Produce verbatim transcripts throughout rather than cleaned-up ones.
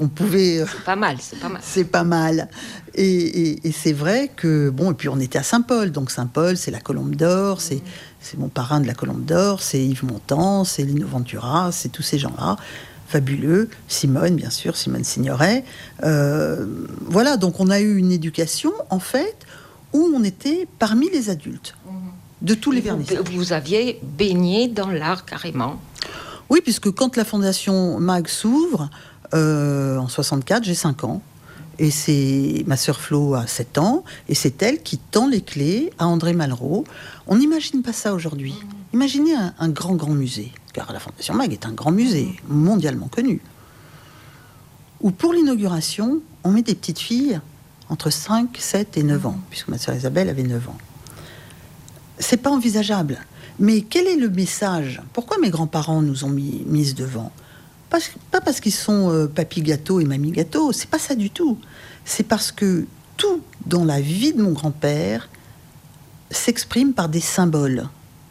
On pouvait... C'est pas mal, c'est pas mal. C'est pas mal. Et, et, et c'est vrai que... Bon, et puis on était à Saint-Paul. Donc Saint-Paul, c'est la Colombe d'Or, c'est, mmh. c'est mon parrain de la Colombe d'Or, c'est Yves Montand, c'est Lino Ventura, c'est tous ces gens-là. Fabuleux. Simone, bien sûr, Simone Signoret. Euh, voilà, donc on a eu une éducation, en fait, où on était parmi les adultes, mmh. de tous les vernissages. Vous, vous aviez baigné dans l'art, carrément. Oui, puisque quand la Fondation Mag s'ouvre, euh, en soixante-quatre, j'ai cinq ans. Et c'est ma sœur Flo a sept ans. Et c'est elle qui tend les clés à André Malraux. On n'imagine pas ça aujourd'hui. Mmh. Imaginez un, un grand, grand musée. Car la Fondation Mag est un grand musée, mondialement connu. Où pour l'inauguration, on met des petites filles entre cinq, sept et neuf ans. Puisque ma sœur Isabelle avait neuf ans. C'est pas envisageable. Mais quel est le message ? Pourquoi mes grands-parents nous ont mis, mises devant ? Pas, pas parce qu'ils sont euh, papy gâteau et mamie gâteau, c'est pas ça du tout. C'est parce que tout dans la vie de mon grand-père s'exprime par des symboles.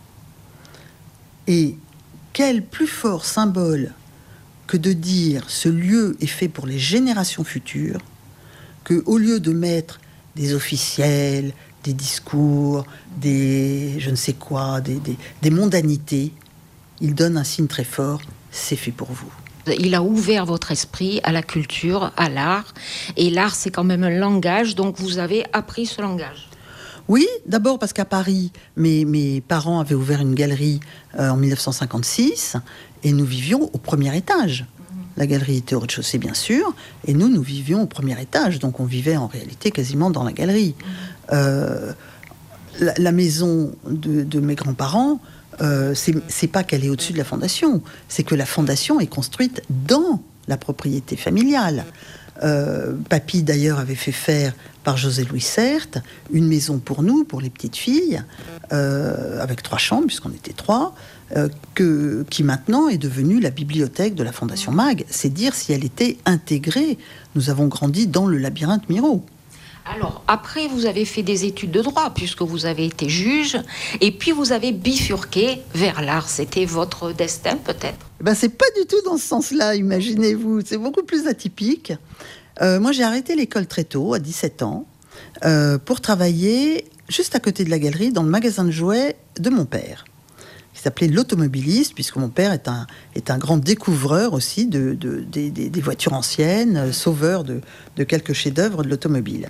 Et quel plus fort symbole que de dire ce lieu est fait pour les générations futures, que au lieu de mettre des officiels, des discours, des je ne sais quoi, des, des, des mondanités, il donne un signe très fort, c'est fait pour vous. Il a ouvert votre esprit à la culture, à l'art, et l'art c'est quand même un langage, donc vous avez appris ce langage. Oui, d'abord parce qu'à Paris, mes, mes parents avaient ouvert une galerie euh, en dix-neuf cent cinquante-six, et nous vivions au premier étage. La galerie était au rez-de-chaussée, bien sûr, et nous, nous vivions au premier étage, donc on vivait en réalité quasiment dans la galerie. Euh, la, la maison de, de mes grands-parents, euh, c'est, c'est pas qu'elle est au-dessus de la fondation, c'est que la fondation est construite dans la propriété familiale. Euh, papy, d'ailleurs, avait fait faire par José Louis Certes une maison pour nous, pour les petites filles, euh, avec trois chambres, puisqu'on était trois, euh, que, qui maintenant est devenue la bibliothèque de la Fondation Mag. C'est dire si elle était intégrée. Nous avons grandi dans le labyrinthe Miro. Alors, après, vous avez fait des études de droit, puisque vous avez été juge, et puis vous avez bifurqué vers l'art. C'était votre destin, peut-être ? Ben, c'est pas du tout dans ce sens-là, imaginez-vous. C'est beaucoup plus atypique. Euh, moi, j'ai arrêté l'école très tôt, à dix-sept ans, euh, pour travailler juste à côté de la galerie, dans le magasin de jouets de mon père, qui s'appelait L'Automobiliste, puisque mon père est un, est un grand découvreur aussi de, de, de, de, des voitures anciennes, euh, sauveur de, de quelques chefs-d'œuvre de l'automobile.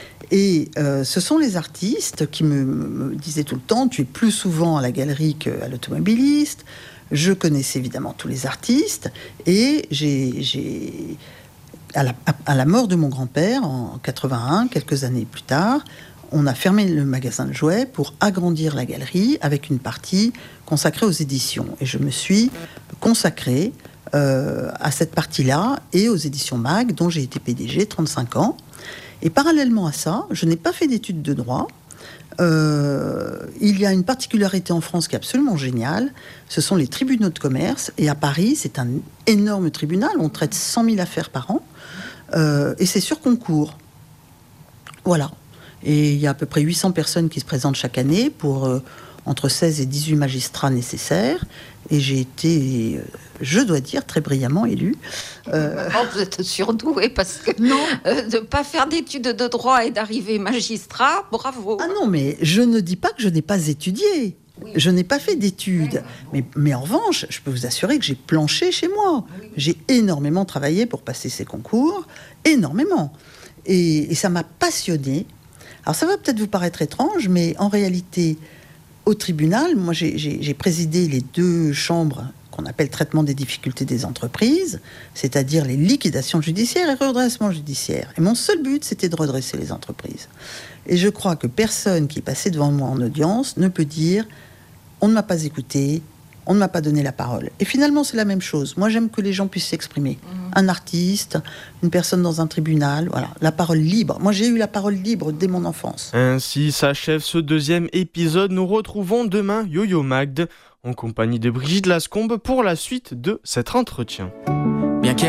Et euh, ce sont les artistes qui me, me disaient tout le temps, tu es plus souvent à la galerie qu'à l'Automobiliste. Je connaissais évidemment tous les artistes, et j'ai... j'ai À la, à la mort de mon grand-père, en quatre-vingt-un, quelques années plus tard, on a fermé le magasin de jouets pour agrandir la galerie avec une partie consacrée aux éditions. Et je me suis consacrée euh, à cette partie-là et aux éditions Mag, dont j'ai été P D G trente-cinq ans. Et parallèlement à ça, je n'ai pas fait d'études de droit. Euh, il y a une particularité en France qui est absolument géniale, ce sont les tribunaux de commerce, et à Paris, c'est un énorme tribunal, on traite cent mille affaires par an, euh, et c'est sur concours. Voilà. Et il y a à peu près huit cents personnes qui se présentent chaque année pour euh, entre seize et dix-huit magistrats nécessaires, et j'ai été, euh, je dois dire, très brillamment élue. Euh... Oh, vous êtes surdoué, parce que non. Euh, de ne pas faire d'études de droit et d'arriver magistrat, bravo. Ah non, mais je ne dis pas que je n'ai pas étudié. Oui. Je n'ai pas fait d'études. Mais, mais en revanche, je peux vous assurer que j'ai planché chez moi. Oui. J'ai énormément travaillé pour passer ces concours, énormément. Et, et ça m'a passionnée. Alors ça va peut-être vous paraître étrange, mais en réalité, au tribunal, moi j'ai, j'ai, j'ai présidé les deux chambres qu'on appelle traitement des difficultés des entreprises, c'est-à-dire les liquidations judiciaires et redressement judiciaire. Et mon seul but, c'était de redresser les entreprises. Et je crois que personne qui est passé devant moi en audience ne peut dire « on ne m'a pas écouté, on ne m'a pas donné la parole ». Et finalement, c'est la même chose. Moi, j'aime que les gens puissent s'exprimer. Mmh. Un artiste, une personne dans un tribunal, voilà, la parole libre. Moi, j'ai eu la parole libre dès mon enfance. Ainsi s'achève ce deuxième épisode. Nous retrouvons demain Yo-Yo Magd en compagnie de Brigitte Lascombe pour la suite de cet entretien. Bien